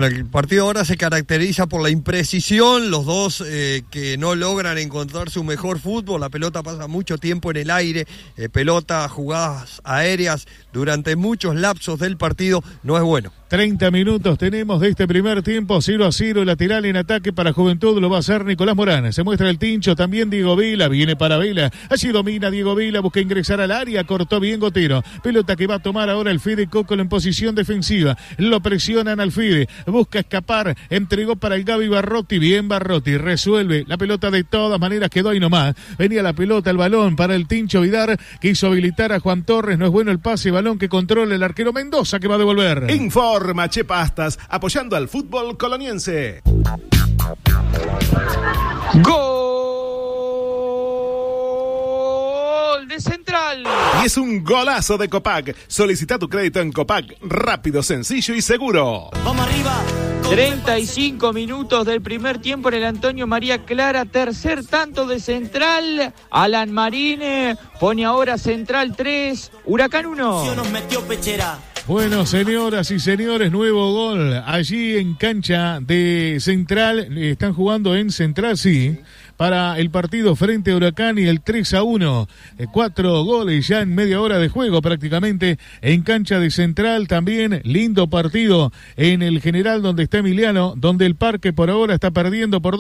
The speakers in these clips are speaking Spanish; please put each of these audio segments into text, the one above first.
Pero el partido ahora se caracteriza por la imprecisión, los dos que no logran encontrar su mejor fútbol, la pelota pasa mucho tiempo en el aire, pelota, jugadas aéreas durante muchos lapsos del partido, no es bueno. 30 minutos tenemos de este primer tiempo, 0-0, lateral en ataque para Juventud, lo va a hacer Nicolás Morán. Se muestra el Tincho, también Diego Vila, viene para Vela. Allí domina Diego Vila, busca ingresar al área, cortó bien Gotero. Pelota que va a tomar ahora el Fede Cócolo en posición defensiva. Lo presionan al Fede, busca escapar, entregó para el Gaby Barrotti, bien Barrotti, resuelve la pelota de todas maneras, quedó ahí nomás. Venía la pelota, el balón para el Tincho Vidar, que hizo habilitar a Juan Torres, no es bueno el pase, balón que controla el arquero Mendoza, que va a devolver. Che Pastas, apoyando al fútbol coloniense. Gol de Central. Y es un golazo de Copac. Solicita tu crédito en Copac, rápido, sencillo y seguro. Vamos arriba. 35 minutos del primer tiempo en el Antonio María Clara, tercer tanto de Central. Alan Marine pone ahora Central 3, Huracán 1. Nos metió Pechera. Bueno, señoras y señores, nuevo gol allí en cancha de Central. Están jugando en Central, sí, para el partido frente a Huracán y el 3-1. 4 goles ya en media hora de juego prácticamente en cancha de Central. También lindo partido en el General donde está Emiliano, donde el Parque por ahora está perdiendo por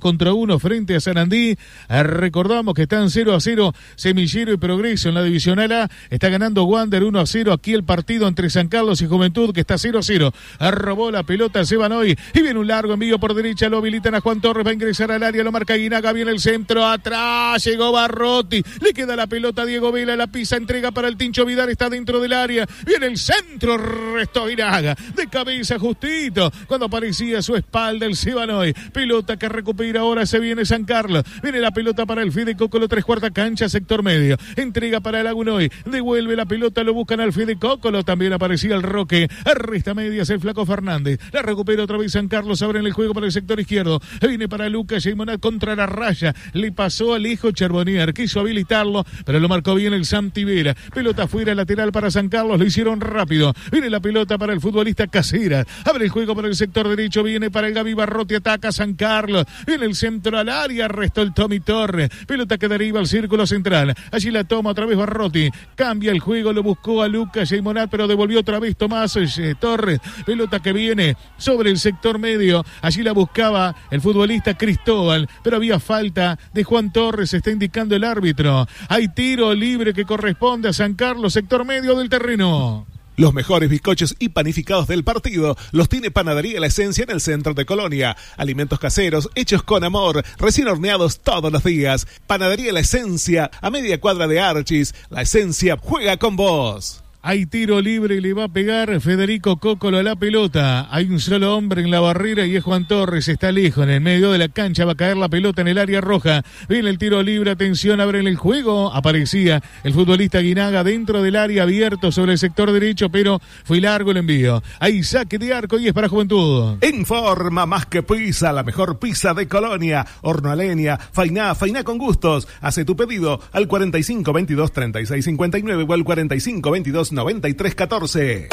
2-1 frente a Sarandí. Recordamos que están 0-0 Semillero y Progreso en la Divisional A. Está ganando Wander 1-0 aquí el partido entre San Carlos y Juventud, que está 0-0. Robó la pelota Sebanoy y viene un largo envío por derecha, lo habilitan a Juan Torres, va a ingresar al área, lo marca Guinaga, viene el centro, atrás, llegó Barrotti, le queda la pelota a Diego Vela, la pisa, entrega para el Tincho Vidal, está dentro del área, viene el centro, restó Guinaga, de cabeza justito, cuando aparecía a su espalda el Sebanoy, pelota que recupera ahora, se viene San Carlos, viene la pelota para el Fede Cócolo, 3/4 cancha, sector medio, entrega para el Agunoy, devuelve la pelota, lo buscan al Fede Cócolo, también aparecía el Roque, resta medias el Flaco Fernández, la recupera otra vez San Carlos, abre en el juego para el sector izquierdo, viene para Lucas Monat contra la raya, le pasó al hijo Charbonnier, quiso habilitarlo, pero lo marcó bien el Santi Vera, pelota fuera lateral para San Carlos, lo hicieron rápido, viene la pelota para el futbolista Caseras, abre el juego para el sector derecho, viene para el Gaby Barrotti, ataca San Carlos, viene el centro al área, restó el Tommy Torres, pelota que deriva al círculo central, allí la toma otra vez Barrotti, cambia el juego, lo buscó a Lucas Monat, pero devolvió otra vez Tomás Torres, pelota que viene sobre el sector medio, allí la buscaba el futbolista Cristóbal, pero había falta de Juan Torres, está indicando el árbitro, hay tiro libre que corresponde a San Carlos, sector medio del terreno. Los mejores bizcochos y panificados del partido los tiene Panadería La Esencia en el centro de Colonia. Alimentos caseros hechos con amor, recién horneados todos los días. Panadería La Esencia, a media cuadra de Archis. La Esencia juega con vos. Hay tiro libre y le va a pegar Federico Cócolo a la pelota. Hay un solo hombre en la barrera y es Juan Torres. Está lejos, en el medio de la cancha. Va a caer la pelota en el área roja. Viene el tiro libre. Atención, abre el juego. Aparecía el futbolista Guinaga dentro del área, abierto sobre el sector derecho, pero fue largo el envío. Hay saque de arco y es para Juventud. Informa Más que Pizza, la mejor pizza de Colonia. Horno a leña, fainá con gustos. Hace tu pedido al 45 22 36 59 o al 45 22 93 14.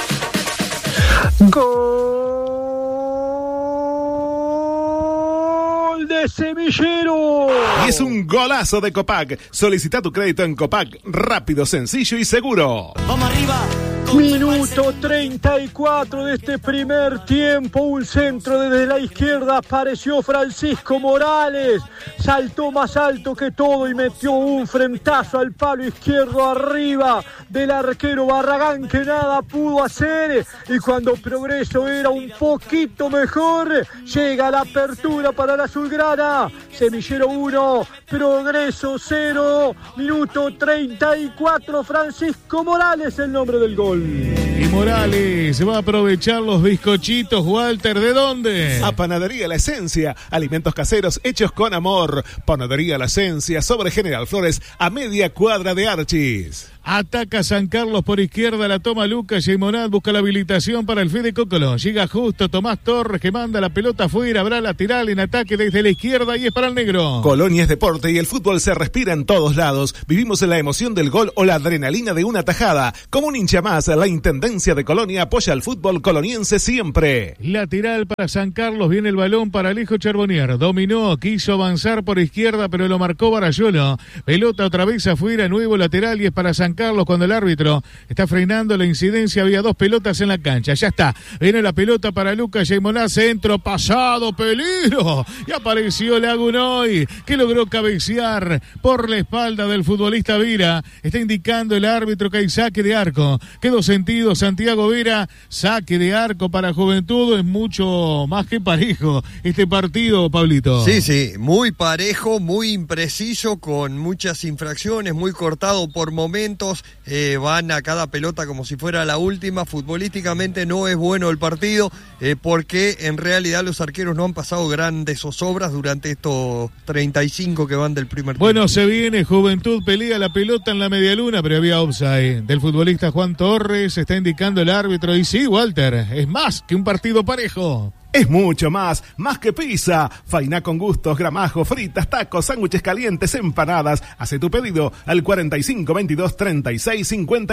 Gol de Semillero. Y es un golazo de Copac. Solicita tu crédito en Copac, rápido, sencillo y seguro. Vamos arriba. Minuto 34 de este primer tiempo, un centro desde la izquierda, apareció Francisco Morales, saltó más alto que todo y metió un frentazo al palo izquierdo arriba del arquero Barragán, que nada pudo hacer, y cuando Progreso era un poquito mejor, llega la apertura para la azulgrana. Semillero 1, Progreso 0, minuto 34, Francisco Morales el nombre del gol. Y Morales va a aprovechar los bizcochitos, Walter, ¿de dónde? A Panadería La Esencia, alimentos caseros hechos con amor. Panadería La Esencia, sobre General Flores, a media cuadra de Archis. Ataca San Carlos por izquierda, la toma Lucas Yemonat, busca la habilitación para el Fede Cocolo. Llega justo Tomás Torres que manda la pelota afuera, habrá lateral en ataque desde la izquierda y es para el negro. Colonia es deporte y el fútbol se respira en todos lados. Vivimos en la emoción del gol o la adrenalina de una tajada. Como un hincha más, la Intendencia de Colonia apoya al fútbol coloniense siempre. Lateral para San Carlos, viene el balón para Alejo Charbonnier. Dominó, quiso avanzar por izquierda, pero lo marcó Barayolo. Pelota otra vez afuera, nuevo lateral y es para San Carlos cuando el árbitro está frenando la incidencia. Había dos pelotas en la cancha, ya está. Viene la pelota para Lucas Yemonat, centro, pasado, peligro. Y apareció Lagunoy, que logró cabecear por la espalda del futbolista Vira. Está indicando el árbitro que hay saque de arco. Quedó sentido Santiago Vera, saque de arco para Juventud. Es mucho más que parejo este partido, Pablito. Sí, muy parejo, muy impreciso, con muchas infracciones, muy cortado por momentos. Van a cada pelota como si fuera la última. Futbolísticamente no es bueno el partido, porque en realidad los arqueros no han pasado grandes zozobras durante estos 35 que van del primer tiempo. Bueno, se viene Juventud, pelea la pelota en la medialuna, pero había offside del futbolista Juan Torres, está indicando el árbitro. Y sí, Walter, es más que un partido parejo. Es mucho más que pizza. Faina con gustos, gramajo, fritas, tacos, sándwiches calientes, empanadas. Hace tu pedido al 45 22 36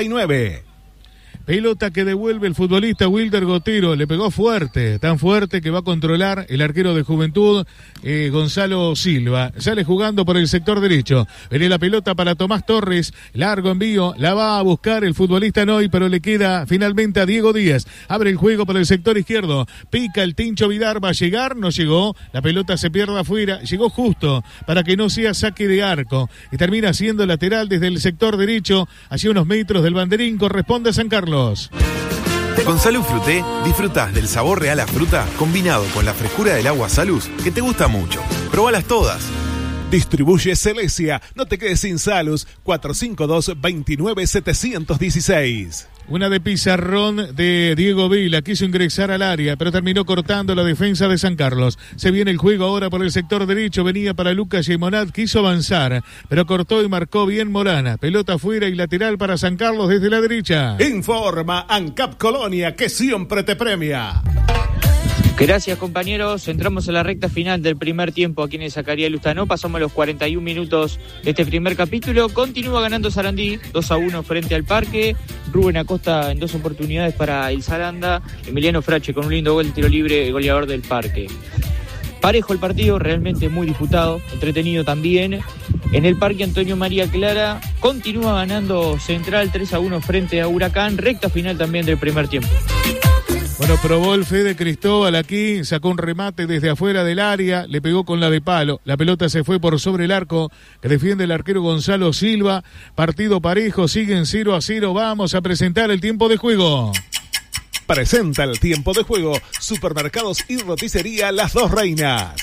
59. Pelota que devuelve el futbolista Wilder Gotero, le pegó fuerte, tan fuerte que va a controlar el arquero de Juventud, Gonzalo Silva. Sale jugando por el sector derecho. Viene la pelota para Tomás Torres, largo envío, la va a buscar el futbolista Noy, pero le queda finalmente a Diego Díaz. Abre el juego por el sector izquierdo, pica el Tincho Vidar, va a llegar, no llegó, la pelota se pierde afuera, llegó justo para que no sea saque de arco y termina siendo lateral desde el sector derecho, hacia unos metros del banderín, corresponde a San Carlos. Con Salud Fruté disfrutás del sabor real a fruta combinado con la frescura del agua Salus que te gusta mucho. Probalas todas. Distribuye Celesia, no te quedes sin Salus. 452-29-716. Una de pizarrón de Diego Vila, quiso ingresar al área, pero terminó cortando la defensa de San Carlos. Se viene el juego ahora por el sector derecho, venía para Lucas Yemonat, quiso avanzar, pero cortó y marcó bien Morana. Pelota afuera y lateral para San Carlos desde la derecha. Informa ANCAP Colonia, que siempre te premia. Gracias, compañeros. Entramos en la recta final del primer tiempo aquí en el Zacarías Lustano. Pasamos los 41 minutos de este primer capítulo. Continúa ganando Sarandí 2-1 frente al Parque. Rubén Acosta en 2 oportunidades para el Saranda. Emiliano Frache con un lindo gol de tiro libre, el goleador del Parque. Parejo el partido, realmente muy disputado, entretenido también. En el Parque Antonio María Clara continúa ganando Central 3-1 frente a Huracán. Recta final también del primer tiempo. Bueno, probó el Fede Cristóbal aquí, sacó un remate desde afuera del área, le pegó con la de palo, la pelota se fue por sobre el arco que defiende el arquero Gonzalo Silva. Partido parejo, siguen 0-0, vamos a presentar el tiempo de juego. Presenta el tiempo de juego Supermercados y Roticería Las Dos Reinas.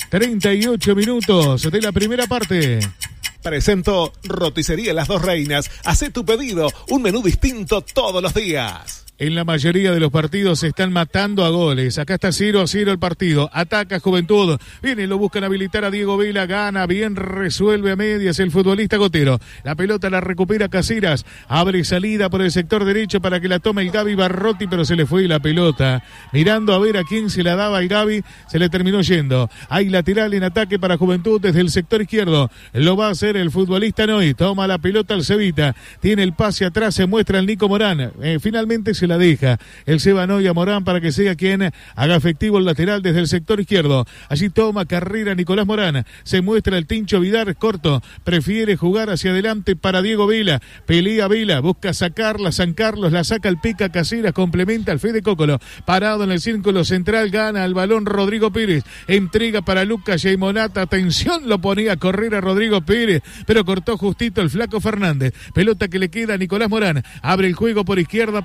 38 minutos de la primera parte. Presento Roticería Las Dos Reinas. Hacé tu pedido, un menú distinto todos los días. En la mayoría de los partidos se están matando a goles. Acá está 0-0 el partido. Ataca Juventud. Viene, lo buscan habilitar a Diego Vila. Gana, bien resuelve a medias el futbolista Gotero. La pelota la recupera Caseras. Abre salida por el sector derecho para que la tome el Gaby Barrotti, pero se le fue la pelota. Mirando a ver a quién se la daba el Gaby, se le terminó yendo. Hay lateral en ataque para Juventud desde el sector izquierdo. Lo va a hacer el futbolista Noy. Toma la pelota al Cevita. Tiene el pase atrás, se muestra el Nico Morán. Finalmente se la deja el Seba Noy a Morán para que sea quien haga efectivo el lateral desde el sector izquierdo. Allí toma carrera Nicolás Morán, se muestra el Tincho Vidar corto, prefiere jugar hacia adelante para Diego Vila, pelea Vila, busca sacarla San Carlos, la saca el Pica Caseras, complementa al Fede Cocolo, parado en el círculo central, gana el balón Rodrigo Pérez, entrega para Lucas Yemonat, atención, lo ponía a correr a Rodrigo Pérez, pero cortó justito el flaco Fernández, pelota que le queda a Nicolás Morán, abre el juego por izquierda para el Tincho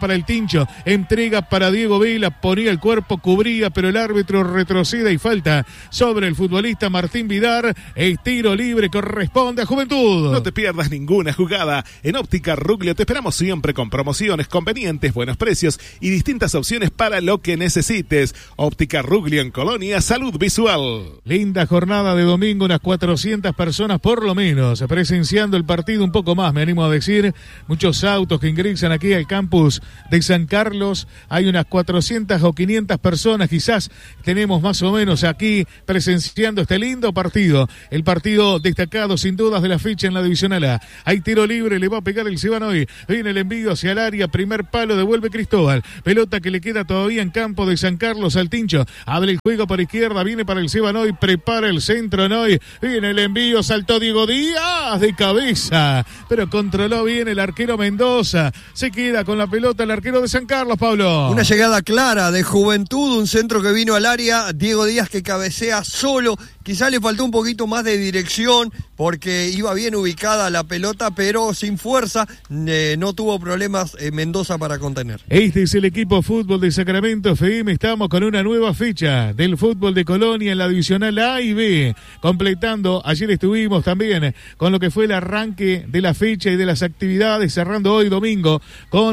Tincho, entrega para Diego Vila, ponía el cuerpo, cubría, pero el árbitro retrocede y falta sobre el futbolista Martín Vidar. El tiro libre corresponde a Juventud. No te pierdas ninguna jugada. En Óptica Ruglio te esperamos siempre con promociones convenientes, buenos precios y distintas opciones para lo que necesites. Óptica Ruglio en Colonia, salud visual. Linda jornada de domingo, unas 400 personas por lo menos, presenciando el partido, un poco más me animo a decir. Muchos autos que ingresan aquí al campus de San Carlos. Hay unas 400 o 500 personas, quizás tenemos más o menos aquí presenciando este lindo partido. El partido destacado sin dudas de la fecha en la Divisional A. Hay tiro libre, le va a pegar el Sebanoy. Viene el envío hacia el área, primer palo, devuelve Cristóbal. Pelota que le queda todavía en campo de San Carlos al Tincho. Abre el juego por izquierda, viene para el Sebanoy, prepara el centro Noy. Viene el envío, saltó Diego Díaz de cabeza, pero controló bien el arquero Mendoza. Se queda con la pelota el arquero de San Carlos, Pablo. Una llegada clara de Juventud, un centro que vino al área, Diego Díaz que cabecea solo. Quizá le faltó un poquito más de dirección porque iba bien ubicada la pelota, pero sin fuerza, no tuvo problemas Mendoza para contener. Este es el equipo fútbol de Sacramento FM. Estamos con una nueva fecha del fútbol de Colonia en la Divisional A y B. Completando, ayer estuvimos también con lo que fue el arranque de la fecha y de las actividades, cerrando hoy domingo con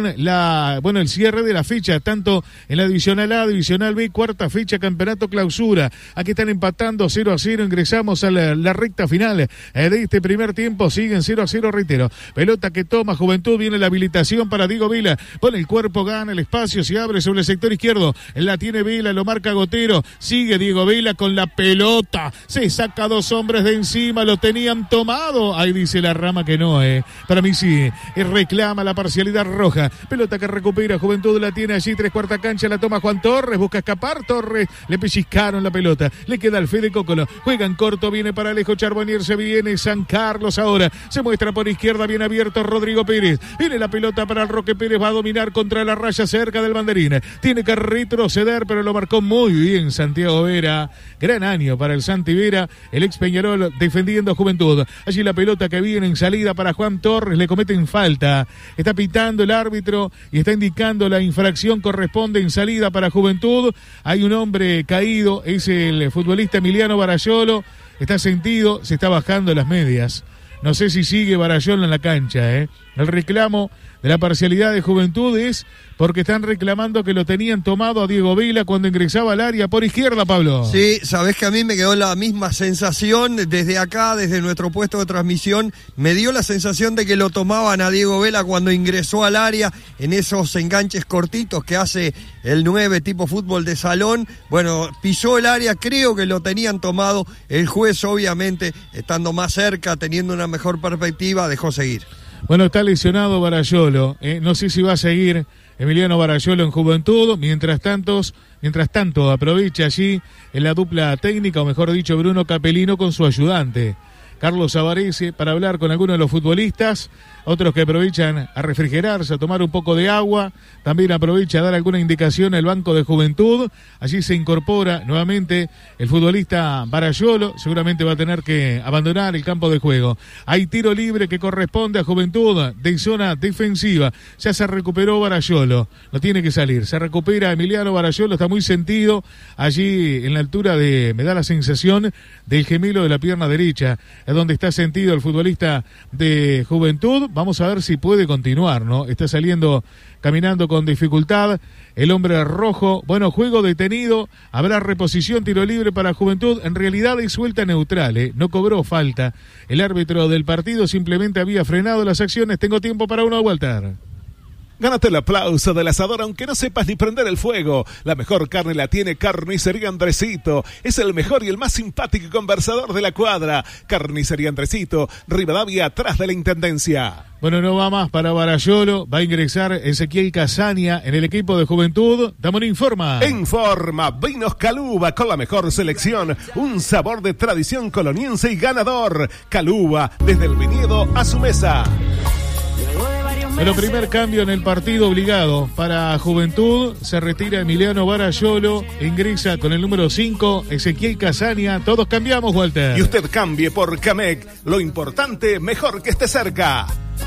el cierre de la fecha, tanto en la Divisional A, Divisional B, cuarta fecha, campeonato clausura. Aquí están empatando 0-0, ingresamos a la recta final de este primer tiempo, siguen 0-0, reitero. Pelota que toma Juventud, viene la habilitación para Diego Vila, pone el cuerpo, gana el espacio, se abre sobre el sector izquierdo, la tiene Vila, lo marca Gotero, sigue Diego Vila con la pelota, se saca dos hombres de encima, lo tenían tomado, ahí dice la rama que no, para mí sí, reclama la parcialidad roja, pelota que recupera Juventud, la tiene allí, 3/4 cancha, la toma Juan Torres, busca escapar, Torres, le pellizcaron la pelota, le queda al Fede Cócolo, juega en corto, viene para Alejo Charbonnier, se viene San Carlos ahora, se muestra por izquierda, bien abierto Rodrigo Pérez, viene la pelota para el Roque Pérez, va a dominar contra la raya cerca del banderín, tiene que retroceder, pero lo marcó muy bien Santiago Vera, gran año para el Santi Vera, el ex Peñarol defendiendo a Juventud, allí la pelota que viene en salida para Juan Torres, le cometen falta, está pitando el árbitro y está indicando la infracción, corresponde en salida para Juventud, hay un hombre caído, es el futbolista Emiliano Barayolo, está sentido, se está bajando las medias, no sé si sigue Barayolo en la cancha, el reclamo de la parcialidad de Juventud es porque están reclamando que lo tenían tomado a Diego Vila cuando ingresaba al área por izquierda, Pablo. Sí, sabés que a mí me quedó la misma sensación desde acá, desde nuestro puesto de transmisión, me dio la sensación de que lo tomaban a Diego Vila cuando ingresó al área en esos enganches cortitos que hace el 9 tipo fútbol de salón. Bueno, pisó el área, creo que lo tenían tomado, el juez obviamente estando más cerca, teniendo una mejor perspectiva, dejó seguir. Bueno, está lesionado Barayolo, no sé si va a seguir Emiliano Barayolo en Juventud, mientras tanto aprovecha allí en la dupla técnica, o mejor dicho Bruno Capelino con su ayudante Carlos Avarese, para hablar con algunos de los futbolistas, otros que aprovechan a refrigerarse, a tomar un poco de agua, también aprovecha a dar alguna indicación al banco de Juventud, allí se incorpora nuevamente el futbolista Barayolo, seguramente va a tener que abandonar el campo de juego. Hay tiro libre que corresponde a Juventud de zona defensiva, ya se recuperó Barayolo, no tiene que salir, se recupera Emiliano Barayolo, está muy sentido, allí en la altura me da la sensación del gemelo de la pierna derecha, es donde está sentido el futbolista de Juventud. Vamos a ver si puede continuar, ¿no? Está saliendo caminando con dificultad el hombre rojo. Bueno, juego detenido, habrá reposición, tiro libre para Juventud. En realidad es suelta neutral, no cobró falta. El árbitro del partido simplemente había frenado las acciones. Tengo tiempo para uno, Walter. Gánate el aplauso del asador aunque no sepas ni prender el fuego. La mejor carne la tiene Carnicería Andresito. Es el mejor y el más simpático conversador de la cuadra. Carnicería Andresito, Rivadavia, atrás de la Intendencia. Bueno, no va más para Barayolo. Va a ingresar Ezequiel Casaña en el equipo de Juventud. Damon informa. Informa. Vinos Caluba con la mejor selección. Un sabor de tradición coloniense y ganador. Caluba, desde el viñedo a su mesa. Bueno, primer cambio en el partido obligado para Juventud, se retira Emiliano Barayolo, ingresa con el número 5, Ezequiel Casaña, todos cambiamos, Walter. Y usted cambie por Camec, lo importante, mejor que esté cerca.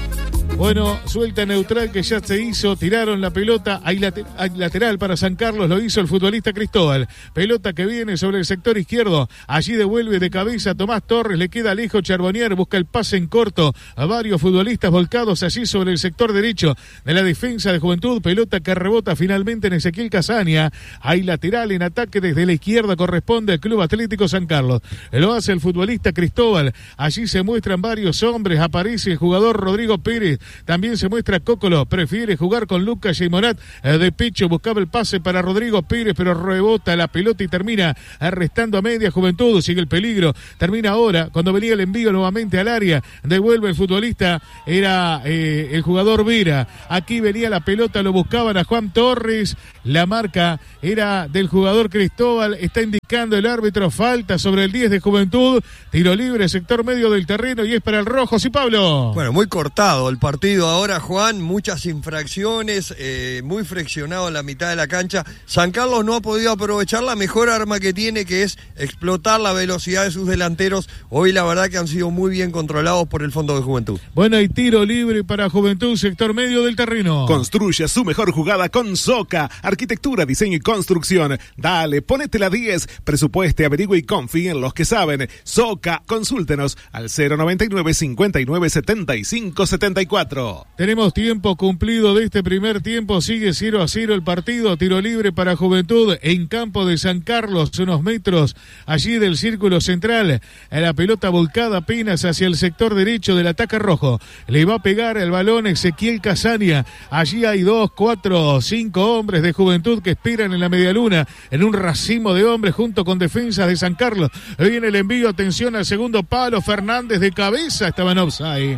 Bueno, suelta neutral que ya se hizo, tiraron la pelota, hay lateral para San Carlos, lo hizo el futbolista Cristóbal. Pelota que viene sobre el sector izquierdo, allí devuelve de cabeza Tomás Torres, le queda lejos Charbonnier, busca el pase en corto a varios futbolistas volcados allí sobre el sector derecho de la defensa de Juventud. Pelota que rebota finalmente en Ezequiel Casaña, hay lateral en ataque desde la izquierda, corresponde al Club Atlético San Carlos. Lo hace el futbolista Cristóbal, allí se muestran varios hombres, aparece el jugador Rodrigo Pérez. También se muestra Cocolo, prefiere jugar con Lucas Yeymonat de pecho, buscaba el pase para Rodrigo Pérez, pero rebota la pelota y termina arrestando a media Juventud, sigue el peligro, termina ahora, cuando venía el envío nuevamente al área, devuelve el futbolista, era el jugador Vera, aquí venía la pelota, lo buscaban a Juan Torres, la marca era del jugador Cristóbal, está indicando el árbitro, falta sobre el 10 de Juventud, tiro libre, sector medio del terreno y es para el rojo, sí Pablo. Bueno, muy cortado el partido ahora, Juan, muchas infracciones, muy friccionado en la mitad de la cancha. San Carlos no ha podido aprovechar la mejor arma que tiene, que es explotar la velocidad de sus delanteros. Hoy la verdad que han sido muy bien controlados por el fondo de Juventud. Bueno, hay tiro libre para Juventud, sector medio del terreno. Construye su mejor jugada con Soca, arquitectura, diseño y construcción. Dale, ponete la 10, presupueste, averigüe y confíe en los que saben. Soca, consúltenos al 099 59 75 74. Tenemos tiempo cumplido de este primer tiempo, sigue 0-0 el partido, tiro libre para Juventud en campo de San Carlos, unos metros allí del círculo central, la pelota volcada apenas hacia el sector derecho del ataque rojo, le va a pegar el balón Ezequiel Casaña, allí hay 2, 4, 5 hombres de Juventud que esperan en la medialuna, en un racimo de hombres junto con defensas de San Carlos, viene el envío, atención al segundo palo, Fernández de cabeza, estaba en offside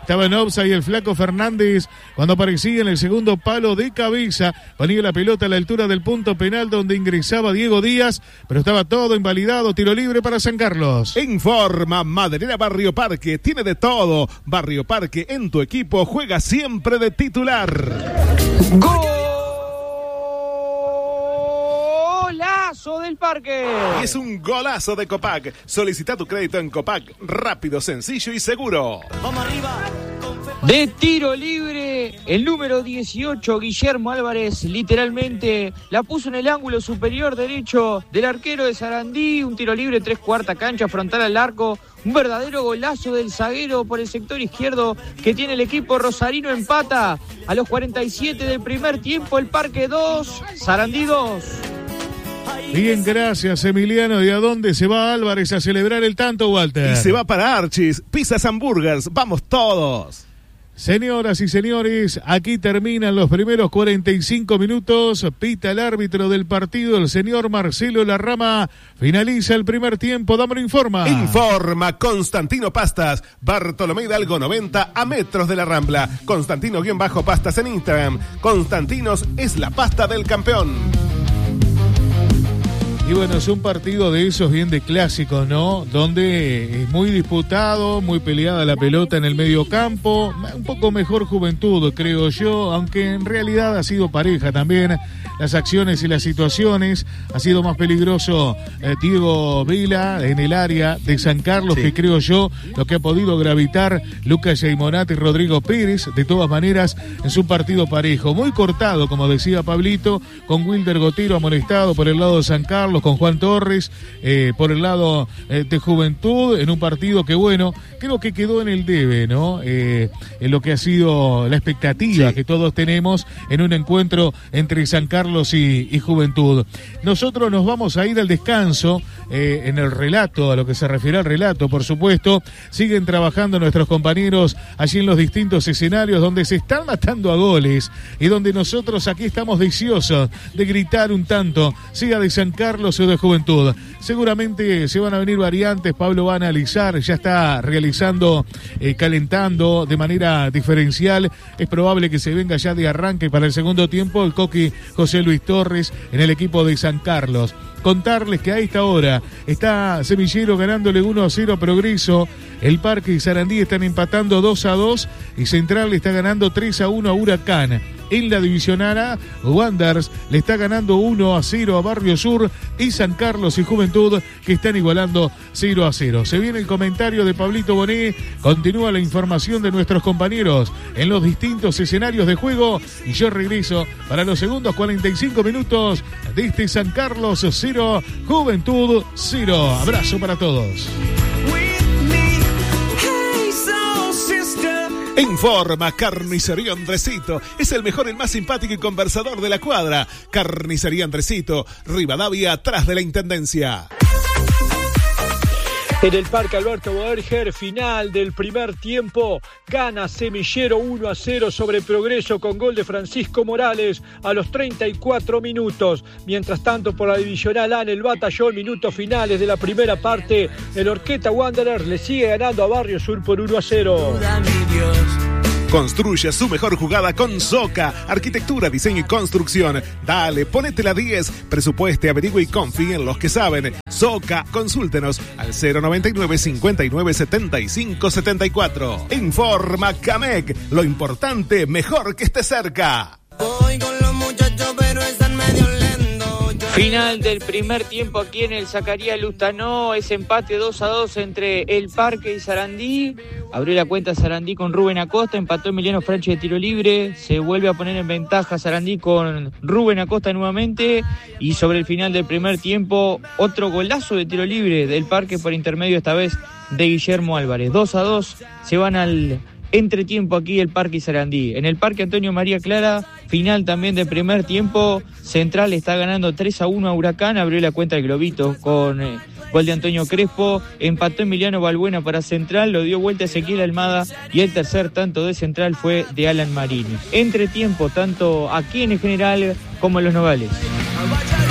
el flaco Fernández cuando aparecía en el segundo palo de cabeza, ponía la pelota a la altura del punto penal donde ingresaba Diego Díaz, pero estaba todo invalidado, tiro libre para San Carlos. Informa Maderera Barrio Parque, tiene de todo. Barrio Parque en tu equipo, juega siempre de titular. Golazo del Parque. Y es un golazo de Copac. Solicita tu crédito en Copac, rápido, sencillo y seguro. Vamos arriba. De tiro libre, el número 18, Guillermo Álvarez, literalmente la puso en el ángulo superior derecho del arquero de Sarandí, un tiro libre, 3/4 cancha, frontal al arco, un verdadero golazo del zaguero por el sector izquierdo que tiene el equipo rosarino, empata a los 47 del primer tiempo, el Parque 2, Sarandí 2. Bien, gracias Emiliano. ¿Y a dónde se va Álvarez a celebrar el tanto, Walter? Y se va para Archis, Pizzas Hamburgers, vamos todos. Señoras y señores, aquí terminan los primeros 45 minutos, pita el árbitro del partido, el señor Marcelo Larrama, finaliza el primer tiempo, dámelo informa. Informa Constantino Pastas, Bartolomé Hidalgo 90 a metros de la Rambla, Constantino-Pastas en Instagram, Constantinos es la pasta del campeón. Y bueno, es un partido de esos bien de clásicos, ¿no? Donde es muy disputado, muy peleada la pelota en el medio campo, un poco mejor Juventud, creo yo, aunque en realidad ha sido pareja también las acciones y las situaciones. Ha sido más peligroso Diego Vila en el área de San Carlos, sí, que creo yo, lo que ha podido gravitar Lucas Yeymonat y Rodrigo Pérez. De todas maneras, es un partido parejo, muy cortado, como decía Pablito, con Wilder Gotero amonestado por el lado de San Carlos, con Juan Torres por el lado de Juventud, en un partido que, bueno, creo que quedó en el debe, ¿no? En lo que ha sido la expectativa, sí, que todos tenemos en un encuentro entre San Carlos y Juventud. Nosotros nos vamos a ir al descanso, en el relato, a lo que se refiere al relato, por supuesto. Siguen trabajando nuestros compañeros allí en los distintos escenarios donde se están matando a goles y donde nosotros aquí estamos deseosos de gritar un tanto, sea de San Carlos o de Juventud. Seguramente se van a venir variantes, Pablo va a analizar, ya está realizando, calentando de manera diferencial. Es probable que se venga ya de arranque para el segundo tiempo el Coqui José Luis Torres en el equipo de San Carlos. Contarles que a esta hora está Semillero ganándole 1-0 a Progreso El Parque y Sarandí están empatando 2-2 y Central le está ganando 3-1 a Huracán. En la Divisional A, Wanderers le está ganando 1-0 a Barrio Sur y San Carlos y Juventud que están igualando 0-0. Se viene el comentario de Pablito Boné, continúa la información de nuestros compañeros en los distintos escenarios de juego y yo regreso para los segundos 45 minutos de este San Carlos 0, Juventud 0. Abrazo para todos. Informa Carnicería Andresito. Es el mejor, el más simpático y conversador de la cuadra. Carnicería Andresito, Rivadavia, atrás de la Intendencia. En el Parque Alberto Boerger, final del primer tiempo, gana Semillero 1-0 sobre Progreso con gol de Francisco Morales a los 34 minutos. Mientras tanto, por la Divisional A en el Batallón, minutos finales de la primera parte, el Horqueta Wanderers le sigue ganando a Barrio Sur por 1-0. Construye su mejor jugada con Soca. Arquitectura, diseño y construcción. Dale, ponete la 10. Presupueste, averigüe y confíe en los que saben. Soca, consúltenos al 099 59 75 74. Informa Camec. Lo importante, mejor que esté cerca. Voy con los muchachos, pero están medio lentos. Final del primer tiempo aquí en el Zacarías Lustanó, es empate 2-2 entre el Parque y Sarandí. Abrió la cuenta Sarandí con Rubén Acosta, empató Emiliano Franchi de tiro libre, se vuelve a poner en ventaja Sarandí con Rubén Acosta nuevamente y sobre el final del primer tiempo otro golazo de tiro libre del Parque por intermedio esta vez de Guillermo Álvarez. 2-2, se van al entretiempo aquí el Parque y Sarandí. En el Parque Antonio María Clara, final también del primer tiempo, Central está ganando 3-1 a Huracán, abrió la cuenta el Globito con gol de Antonio Crespo, empató Emiliano Balbuena para Central, lo dio vuelta Ezequiel Almada y el tercer tanto de Central fue de Alan Marini. Entretiempo tanto aquí en el General como en Los Nogales.